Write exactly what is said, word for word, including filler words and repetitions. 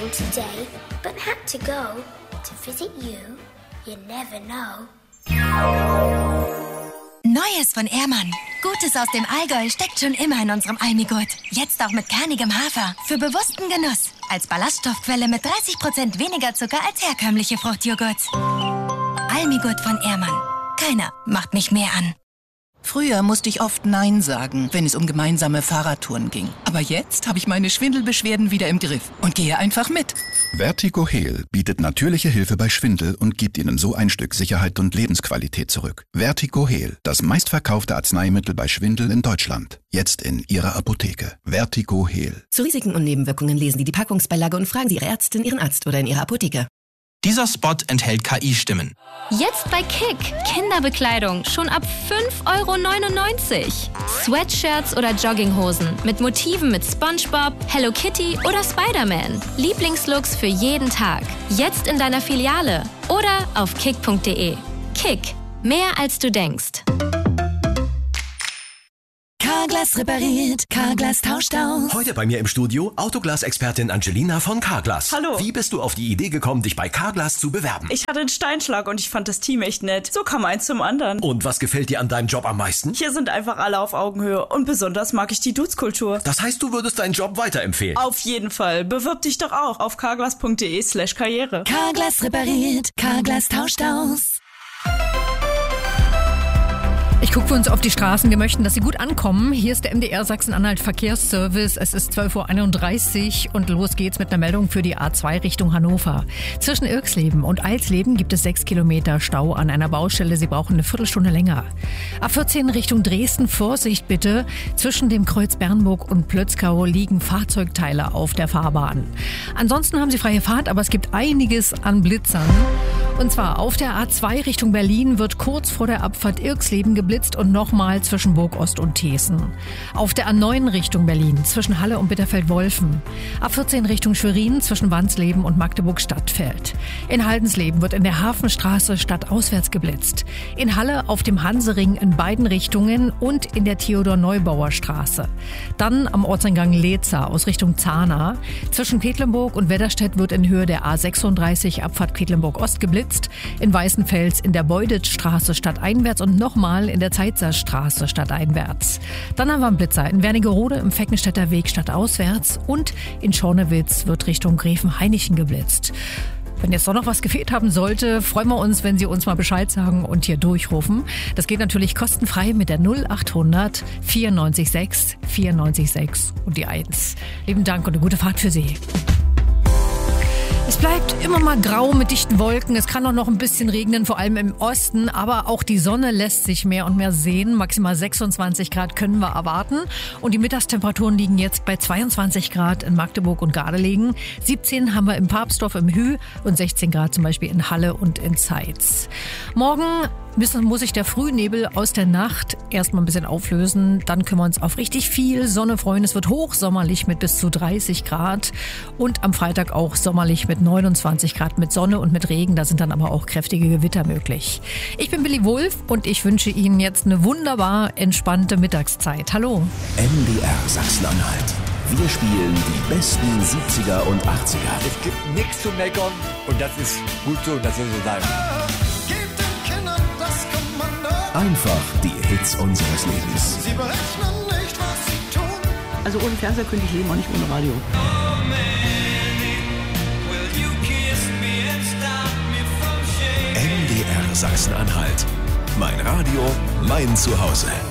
game today, but had to go to visit you. You never know. Neues von Ehrmann. Gutes aus dem Allgäu steckt schon immer in unserem Almigurt. Jetzt auch mit kernigem Hafer. Für bewussten Genuss. Als Ballaststoffquelle mit dreißig Prozent weniger Zucker als herkömmliche Fruchtjoghurts. Almigurt von Ehrmann. Keiner macht mich mehr an. Früher musste ich oft Nein sagen, wenn es um gemeinsame Fahrradtouren ging. Aber jetzt habe ich meine Schwindelbeschwerden wieder im Griff und gehe einfach mit. Vertigo Heal bietet natürliche Hilfe bei Schwindel und gibt Ihnen so ein Stück Sicherheit und Lebensqualität zurück. Vertigo Heal, das meistverkaufte Arzneimittel bei Schwindel in Deutschland. Jetzt in Ihrer Apotheke. Vertigo Heal. Zu Risiken und Nebenwirkungen lesen Sie die Packungsbeilage und fragen Sie Ihre Ärztin, Ihren Arzt oder in Ihrer Apotheke. Dieser Spot enthält K I-Stimmen. Jetzt bei Kick. Kinderbekleidung schon ab fünf Euro neunundneunzig. Sweatshirts oder Jogginghosen mit Motiven mit SpongeBob, Hello Kitty oder Spider-Man. Lieblingslooks für jeden Tag. Jetzt in deiner Filiale oder auf kick punkt de. Kick. Mehr als du denkst. Carglass repariert, Carglass tauscht aus. Heute bei mir im Studio Autoglas-Expertin Angelina von Carglass. Hallo. Wie bist du auf die Idee gekommen, dich bei Carglass zu bewerben? Ich hatte einen Steinschlag und ich fand das Team echt nett. So kam eins zum anderen. Und was gefällt dir an deinem Job am meisten? Hier sind einfach alle auf Augenhöhe und besonders mag ich die Dudes-Kultur. Das heißt, du würdest deinen Job weiterempfehlen? Auf jeden Fall. Bewirb dich doch auch auf carglass punkt de slash karriere. Carglass repariert, Carglass tauscht aus. Ich gucke für uns auf die Straßen. Wir möchten, dass sie gut ankommen. Hier ist der M D R Sachsen-Anhalt Verkehrsservice. Es ist zwölf Uhr einunddreißig und los geht's mit einer Meldung für die A zwei Richtung Hannover. Zwischen Irksleben und Eilsleben gibt es sechs Kilometer Stau an einer Baustelle. Sie brauchen eine Viertelstunde länger. A vierzehn Richtung Dresden, Vorsicht bitte. Zwischen dem Kreuz Bernburg und Plötzkau liegen Fahrzeugteile auf der Fahrbahn. Ansonsten haben Sie freie Fahrt, aber es gibt einiges an Blitzern. Und zwar auf der A zwei Richtung Berlin wird kurz vor der Abfahrt Irksleben geblitzt und nochmal zwischen Burg Ost und Thesen. Auf der A neun Richtung Berlin zwischen Halle und Bitterfeld-Wolfen. A vierzehn Richtung Schwerin zwischen Wansleben und Magdeburg-Stadtfeld. In Haldensleben wird in der Hafenstraße stadtauswärts geblitzt. In Halle auf dem Hansering in beiden Richtungen und in der Theodor-Neubauer Straße. Dann am Ortseingang Leza aus Richtung Zahna. Zwischen Quedlinburg und Wedderstedt wird in Höhe der A sechsunddreißig Abfahrt Quedlinburg-Ost geblitzt. In Weißenfels in der Beuditstraße stadteinwärts und nochmal in der Zeitserstraße stadteinwärts. Dann haben wir einen Blitzer in Wernigerode im Feckenstädter Weg stadtauswärts und in Schornewitz wird Richtung Gräfenhainichen geblitzt. Wenn jetzt doch noch was gefehlt haben sollte, freuen wir uns, wenn Sie uns mal Bescheid sagen und hier durchrufen. Das geht natürlich kostenfrei mit der null achthundert vierundneunzig sechs vierundneunzig sechs und die eins. Lieben Dank und eine gute Fahrt für Sie. Es bleibt immer mal grau mit dichten Wolken. Es kann auch noch ein bisschen regnen, vor allem im Osten. Aber auch die Sonne lässt sich mehr und mehr sehen. Maximal sechsundzwanzig Grad können wir erwarten. Und die Mittagstemperaturen liegen jetzt bei zweiundzwanzig Grad in Magdeburg und Gardelegen. siebzehn haben wir im Papstdorf im Hü und sechzehn Grad zum Beispiel in Halle und in Zeitz. Morgen müssen, muss sich der Frühnebel aus der Nacht erstmal ein bisschen auflösen. Dann können wir uns auf richtig viel Sonne freuen. Es wird hochsommerlich mit bis zu dreißig Grad. Und am Freitag auch sommerlich mit neunundzwanzig Grad mit Sonne und mit Regen. Da sind dann aber auch kräftige Gewitter möglich. Ich bin Billy Wulff und ich wünsche Ihnen jetzt eine wunderbar entspannte Mittagszeit. Hallo. M D R Sachsen-Anhalt. Wir spielen die besten siebziger und achtziger. Es gibt nichts zu meckern und das ist gut so, das soll so sein. Einfach die Hits unseres Lebens. Sie berechnen nicht, was sie tun. Also ohne Fernseher könnte ich leben, auch nicht ohne Radio. M D R Sachsen-Anhalt. Mein Radio, mein Zuhause.